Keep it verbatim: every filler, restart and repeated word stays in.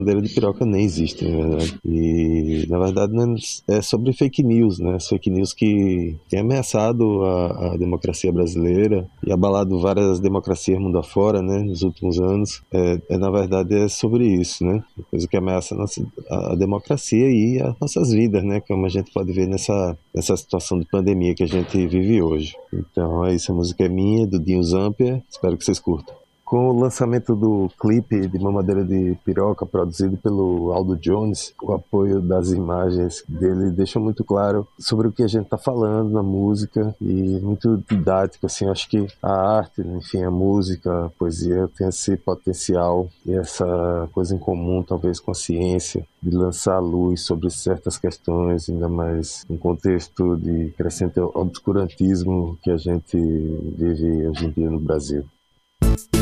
Bandeira de piroca nem existe, na verdade. E, na verdade, não é é sobre fake news, né? As fake news que têm ameaçado a, a democracia brasileira e abalado várias democracias mundo afora, né? Nos últimos anos. É, é, na verdade, é sobre isso, né? Coisa que ameaça a, nossa, a, a democracia e as nossas vidas, né? Como a gente pode ver nessa, nessa situação de pandemia que a gente vive hoje. Então, é isso. A música é minha, do Dinho Zamper. Espero que vocês curtam. Com o lançamento do clipe de Mamadeira de Piroca, produzido pelo Aldo Jones, o apoio das imagens dele deixa muito claro sobre o que a gente está falando na música e muito didático, assim, acho que a arte, enfim, a música, a poesia tem esse potencial e essa coisa em comum, talvez com a ciência, de lançar luz sobre certas questões, ainda mais em contexto de crescente obscurantismo que a gente vive hoje em dia no Brasil.